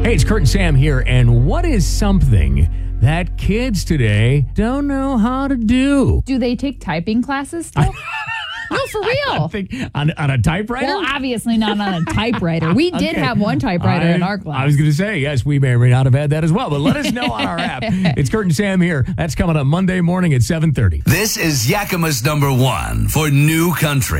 Hey, it's Kurt and Sam here, and what is something that kids today don't know how to do? Do they take typing classes still? No, for real. I think on a typewriter? Well, obviously not on a typewriter. We did have one typewriter in our class. I was going to say, yes, we may or may not have had that as well, but let us know on our app. It's Kurt and Sam here. That's coming up Monday morning at 7:30. This is Yakima's number one for New Country.